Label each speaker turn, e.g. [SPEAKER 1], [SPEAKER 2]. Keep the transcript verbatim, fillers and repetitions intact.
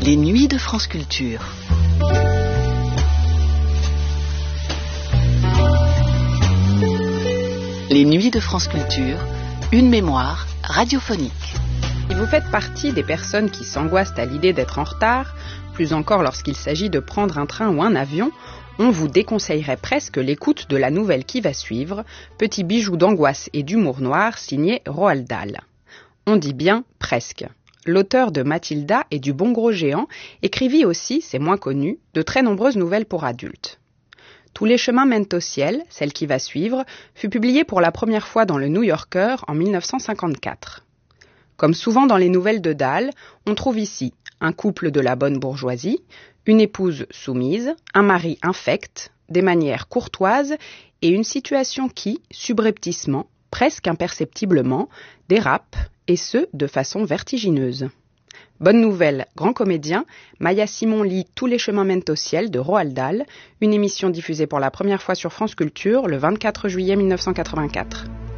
[SPEAKER 1] Les nuits de France Culture. Les nuits de France Culture, une mémoire radiophonique.
[SPEAKER 2] Si vous faites partie des personnes qui s'angoissent à l'idée d'être en retard, plus encore lorsqu'il s'agit de prendre un train ou un avion, on vous déconseillerait presque l'écoute de la nouvelle qui va suivre, petit bijou d'angoisse et d'humour noir signé Roald Dahl. On dit bien presque. L'auteur de Mathilda et du Bon Gros Géant écrivit aussi, c'est moins connu, de très nombreuses nouvelles pour adultes. Tous les chemins mènent au ciel, celle qui va suivre, fut publiée pour la première fois dans le New Yorker en mille neuf cent cinquante-quatre. Comme souvent dans les nouvelles de Dahl, on trouve ici un couple de la bonne bourgeoisie, une épouse soumise, un mari infect, des manières courtoises et une situation qui, subrepticement, presque imperceptiblement, dérape, et ce, de façon vertigineuse. Bonne nouvelle, grand comédien, Maya Simon lit Tous les chemins mènent au ciel de Roald Dahl, une émission diffusée pour la première fois sur France Culture le vingt-quatre juillet mille neuf cent quatre-vingt-quatre.